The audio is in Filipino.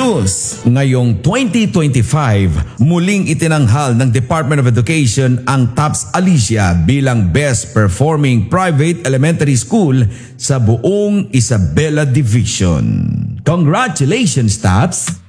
news! Ngayong 2025, muling itinanghal ng Department of Education ang TAPS Alicia bilang Best Performing Private Elementary School sa buong Isabela Division. Congratulations, TAPS!